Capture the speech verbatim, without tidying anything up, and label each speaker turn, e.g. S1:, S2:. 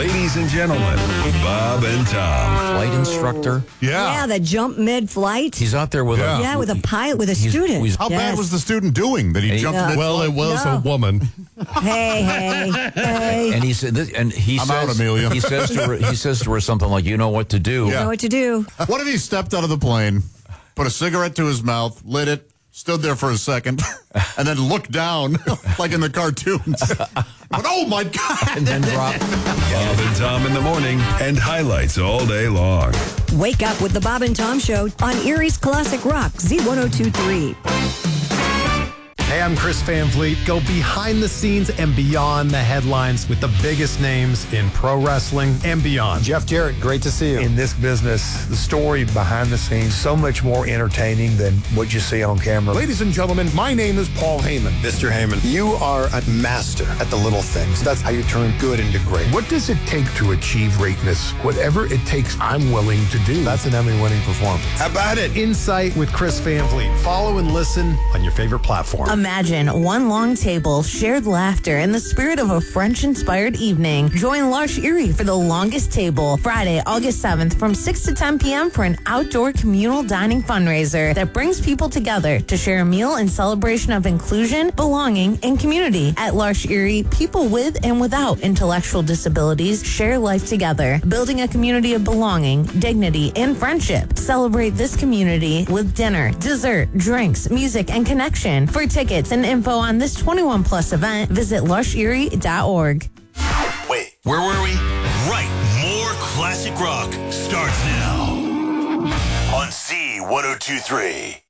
S1: Ladies and gentlemen, Bob and Tom.
S2: Flight instructor.
S3: Yeah.
S4: Yeah, the jump mid-flight.
S2: He's out there with
S3: Yeah.
S2: a...
S4: Yeah, with a pilot, with a
S2: He's-
S4: student.
S2: he's-
S3: How
S4: Yes.
S3: bad was the student doing that he
S2: Hey.
S3: jumped
S4: Yeah.
S3: mid-flight?
S5: Well, it was
S4: No.
S5: a woman.
S4: Hey, hey, hey.
S2: And he said, this, and he
S3: I'm
S2: says,
S3: out, Amelia.
S2: he says to her, he says to her something like, "You know what to do."
S4: You know what to do.
S3: What if he stepped out of the plane, put a cigarette to his mouth, lit it, stood there for a second, and then looked down like in the cartoons? But oh my God!
S2: And then drop.
S1: Bob and Tom in the morning and highlights all day long.
S4: Wake up with the Bob and Tom Show on Erie's Classic Rock, Z ten twenty-three.
S5: Hey, I'm Chris Van Vliet. Go behind the scenes and beyond the headlines with the biggest names in pro wrestling and beyond.
S6: Jeff Jarrett, great to see you.
S7: In this business, the story behind the scenes so much more entertaining than what you see on camera.
S8: Ladies and gentlemen, my name is Paul Heyman.
S6: Mister Heyman, you are a master at the little things. That's how you turn good into great.
S8: What does it take to achieve greatness? Whatever it takes, I'm willing to do.
S6: That's an Emmy-winning performance.
S5: How about it? Insight with Chris Van Vliet. Follow and listen on your favorite platform.
S9: Imagine one long table, shared laughter, and the spirit of a French-inspired evening. Join L'Arche Erie for the longest table, Friday, August seventh from six to ten p.m. for an outdoor communal dining fundraiser that brings people together to share a meal in celebration of inclusion, belonging, and community. At L'Arche Erie, people with and without intellectual disabilities share life together, building a community of belonging, dignity, and friendship. Celebrate this community with dinner, dessert, drinks, music, and connection. For tickets and info on this twenty-one plus event, visit lush erie dot org.
S10: Wait, where were we? Right, more classic rock starts now on Z ten twenty-three.